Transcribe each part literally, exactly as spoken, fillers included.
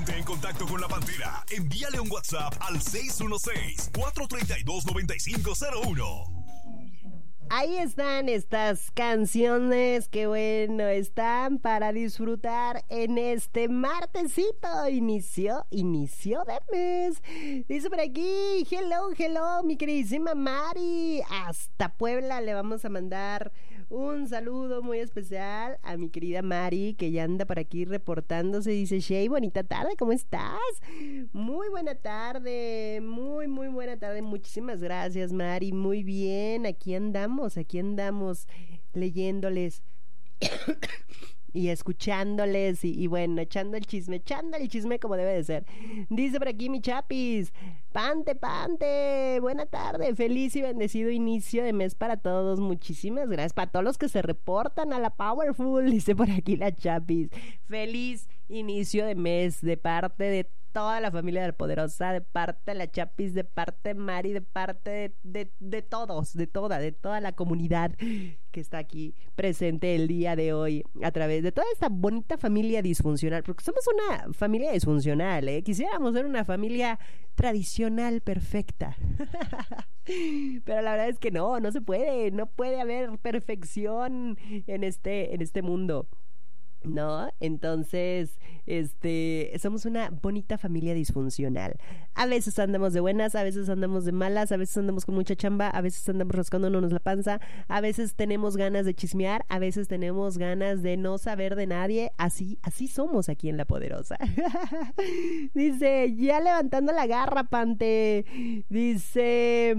Ponte en contacto con la Pantera. Envíale un WhatsApp al seis uno seis, cuatro tres dos, nueve cinco cero uno. Ahí están estas canciones que bueno, están para disfrutar en este martesito, inicio, inicio de mes. Dice por aquí, hello, hello, mi queridísima Mari. Hasta Puebla le vamos a mandar un saludo muy especial a mi querida Mari, que ya anda por aquí reportándose. Dice, Shay, bonita tarde, ¿cómo estás? Muy buena tarde, muy, muy buena tarde. Muchísimas gracias, Mari. Muy bien, aquí andamos, aquí andamos leyéndoles y escuchándoles y, y bueno, echando el chisme, echando el chisme como debe de ser. Dice por aquí mi chapis, Pante, Pante, buena tarde, feliz y bendecido inicio de mes para todos, muchísimas gracias, para todos los que se reportan a la Powerful, dice por aquí la chapis, feliz inicio de mes de parte de toda la familia de la Poderosa, de parte de la Chapis, de parte de Mari, de parte de, de, de todos, de toda, de toda la comunidad que está aquí presente el día de hoy a través de toda esta bonita familia disfuncional, porque somos una familia disfuncional, ¿eh? Quisiéramos ser una familia tradicional perfecta. Pero la verdad es que no, no se puede, no puede haber perfección en este, en este mundo. ¿No? Entonces, este, somos una bonita familia disfuncional. A veces andamos de buenas, a veces andamos de malas, a veces andamos con mucha chamba, a veces andamos rascándonos la panza, a veces tenemos ganas de chismear, a veces tenemos ganas de no saber de nadie. Así, así somos aquí en La Poderosa. Dice, ya levantando la garra, Pante. Dice...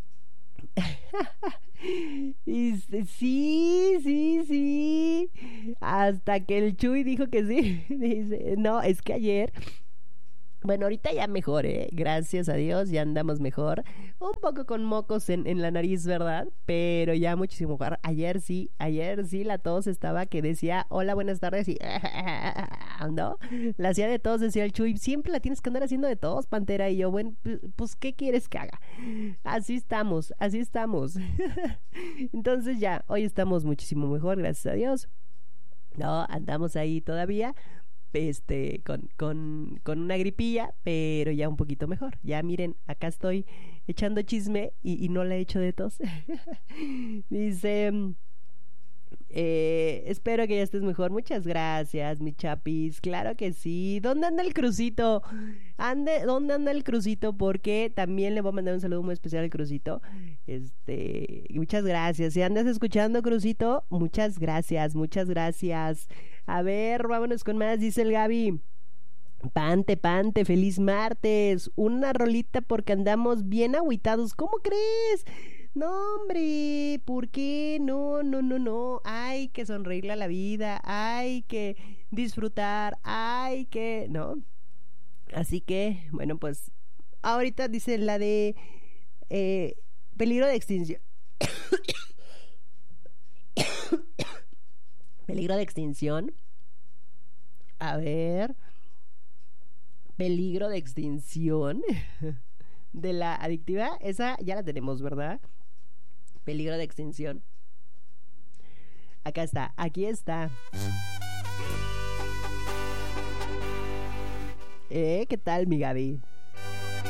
Y sí, sí, sí. Hasta que el Chuy dijo que sí. Dice, no, es que ayer. Bueno, ahorita ya mejor, ¿eh? Gracias a Dios, ya andamos mejor. Un poco con mocos en, en la nariz, ¿verdad? Pero ya muchísimo mejor. Ayer sí, ayer sí la tos estaba que decía, hola, buenas tardes, y... ¿no? La hacía de tos, decía el Chuy, siempre la tienes que andar haciendo de tos, Pantera. Y yo, bueno, pues, ¿qué quieres que haga? Así estamos, así estamos. Entonces ya, hoy estamos muchísimo mejor, gracias a Dios. No, andamos ahí todavía. Este, con, con, con una gripilla, pero ya un poquito mejor. Ya miren, acá estoy echando chisme y, y no la he hecho de tos. Dice, eh, espero que ya estés mejor. Muchas gracias, mi chapis. Claro que sí. ¿Dónde anda el crucito? Ande, ¿dónde anda el crucito? Porque también le voy a mandar un saludo muy especial al crucito. Este, muchas gracias. Si andas escuchando, crucito, muchas gracias, muchas gracias. A ver, vámonos con más, dice el Gaby. Pante, Pante, feliz martes. Una rolita porque andamos bien agüitados. ¿Cómo crees? No, hombre, ¿por qué? No, no, no, no. Hay que sonreírle a la vida. Hay que disfrutar. Hay que... ¿No? Así que, bueno, pues... Ahorita dice la de... Eh, peligro de extinción. Peligro de extinción. A ver. Peligro de extinción. De la adictiva. Esa ya la tenemos, ¿verdad? Peligro de extinción. Acá está. Aquí está. ¿Eh? ¿Qué tal, mi Gaby?